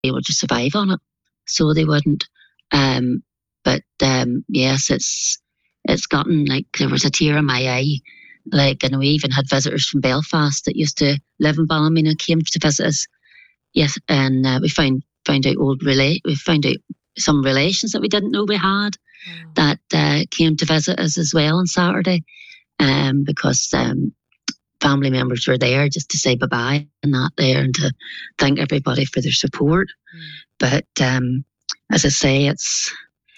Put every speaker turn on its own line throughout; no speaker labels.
able to survive on it. So they wouldn't. But yes, it's gotten like there was a tear in my eye. Like, and we even had visitors from Belfast that used to live in Ballymena came to visit us. Yes, and we found out we found out some relations that we didn't know we had that came to visit us as well on Saturday, because family members were there just to say bye-bye and that there, and to thank everybody for their support. But as I say, it's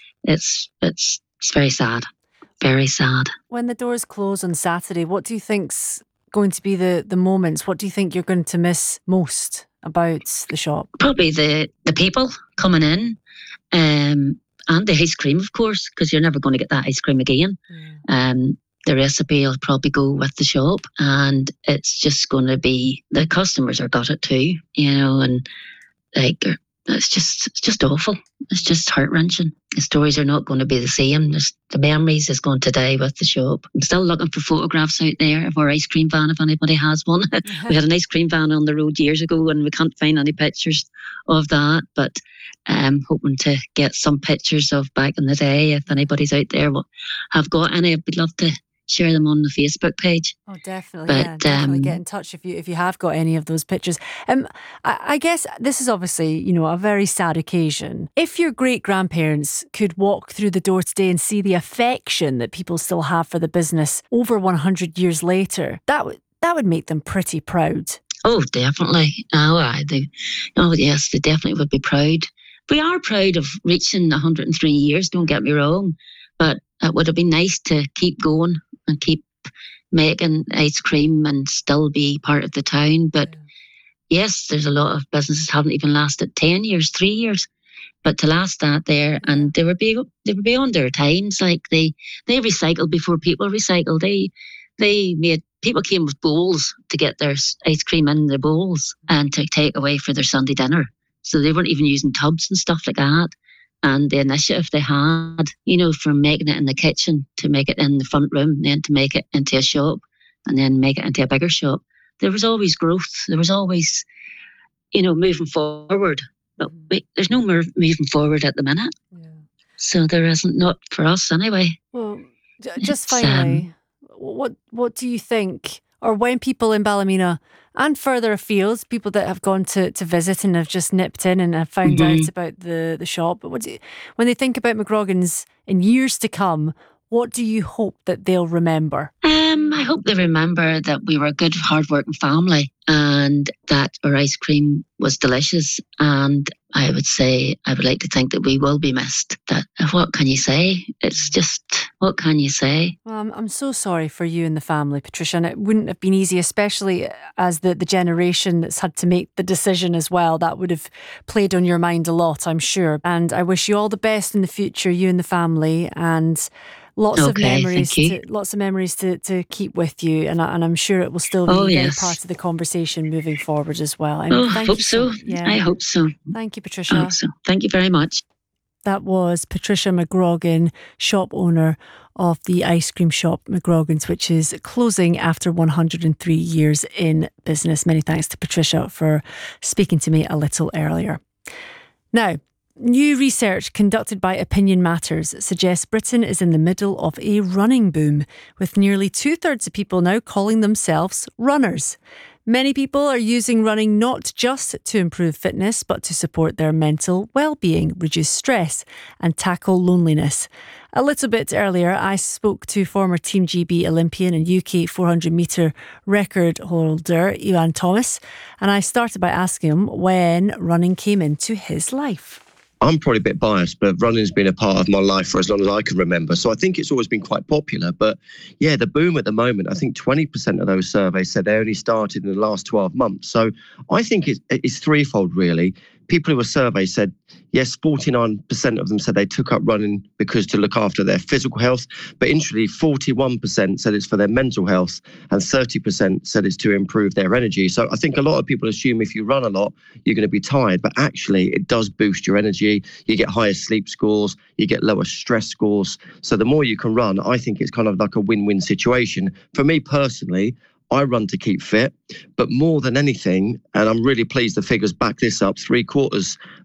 very sad. Very sad.
When the doors close on Saturday, what do you think's going to be the moments? What do you think you're going to miss most about the shop?
Probably the people coming in, and the ice cream, of course, because you're never going to get that ice cream again. The recipe will probably go with the shop, and it's just going to be, the customers are got it too, and like, it's just awful. It's just heart-wrenching. The stories are not going to be the same. The memories is going to die with the shop. I'm still looking for photographs out there of our ice cream van, if anybody has one. We had an ice cream van on the road years ago, and we can't find any pictures of that. But I'm hoping to get some pictures of back in the day. If anybody's out there have got any, I'd love to share them on the Facebook page.
Oh, definitely. But, definitely get in touch if you have got any of those pictures. I guess this is obviously, a very sad occasion. If your great-grandparents could walk through the door today and see the affection that people still have for the business over 100 years later, that would make them pretty proud.
Oh, definitely. Yes, they definitely would be proud. We are proud of reaching 103 years, don't get me wrong, but it would have been nice to keep going and keep making ice cream and still be part of the town. But yes, there's a lot of businesses haven't even lasted 10 years, 3 years. But to last that there, and they were beyond their times. Like they recycled before people recycled. They made, people came with bowls to get their ice cream in their bowls and to take away for their Sunday dinner. So they weren't even using tubs and stuff like that. And the initiative they had, from making it in the kitchen to make it in the front room, then to make it into a shop, and then make it into a bigger shop. There was always growth. There was always, moving forward. But there's no moving forward at the minute. Yeah. So there isn't, not for us anyway.
Well, just finally, what do you think, or when people in Ballymena and further afield, people that have gone to visit and have just nipped in and have found out about the shop, when they think about McGroggin's in years to come, what do you hope that they'll remember?
I hope they remember that we were a good, hard-working family and that our ice cream was delicious. And I would like to think that we will be missed. That, what can you say? It's just, what can you say?
Well, I'm so sorry for you and the family, Patricia, and it wouldn't have been easy, especially as the generation that's had to make the decision as well. That would have played on your mind a lot, I'm sure. And I wish you all the best in the future, you and the family, and lots of memories to keep with you, and I'm sure it will still be part of the conversation moving forward as well.
I hope so. Yeah. I hope so.
Thank you, Patricia.
I hope so. Thank you very much.
That was Patricia McGroggin, shop owner of the ice cream shop McGroggin's, which is closing after 103 years in business. Many thanks to Patricia for speaking to me a little earlier. Now, new research conducted by Opinion Matters suggests Britain is in the middle of a running boom, with nearly 2/3 of people now calling themselves runners. Many people are using running not just to improve fitness, but to support their mental well-being, reduce stress and tackle loneliness. A little bit earlier, I spoke to former Team GB Olympian and UK 400-metre record holder Iwan Thomas, and I started by asking him when running came into his life.
I'm probably a bit biased, but running's been a part of my life for as long as I can remember. So I think it's always been quite popular. But yeah, the boom at the moment, I think 20% of those surveys said they only started in the last 12 months. So I think it's threefold, really. People who were surveyed said, yes, 49% of them said they took up running because to look after their physical health. But interestingly, 41% said it's for their mental health and 30% said it's to improve their energy. So I think a lot of people assume if you run a lot, you're going to be tired. But actually, it does boost your energy. You get higher sleep scores. You get lower stress scores. So the more you can run, I think it's kind of like a win-win situation. For me personally, I run to keep fit, but more than anything, and I'm really pleased the figures back this up, 3/4